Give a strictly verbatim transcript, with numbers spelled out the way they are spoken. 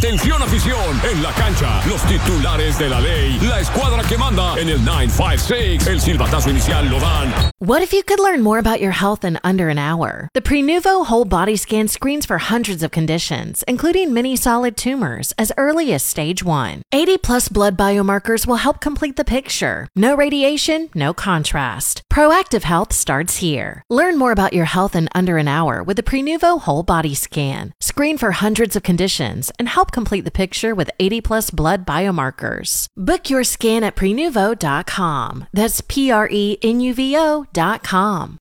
Atención afición, en la cancha, los titulares de la ley, la escuadra que manda en el nueve cinco seis, el silbatazo inicial lo dan. What if you could learn more about your health in under an hour? The Prenuvo Whole Body Scan screens for hundreds of conditions, including many solid tumors, as early as stage one. eighty plus blood biomarkers will help complete the picture. No radiation, no contrast. Proactive health starts here. Learn more about your health in under an hour with the Prenuvo Whole Body Scan. Screen for hundreds of conditions and help complete the picture with eighty plus blood biomarkers. Book your scan at prenuvo dot com. That's P R E N U V O dot com.